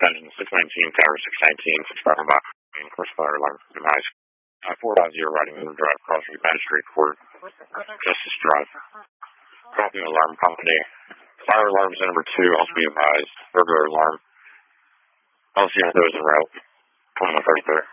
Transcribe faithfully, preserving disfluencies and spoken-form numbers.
Pending six nineteen, Tower six nineteen, six-five box, main course fire alarm from demise. Uh, four five zero, riding River Drive, crossing Magistrate Court, Justice Drive. Copy alarm company. Fire alarm is number two, also be advised. Burglar alarm. I'll see if those en route. Come on, first there.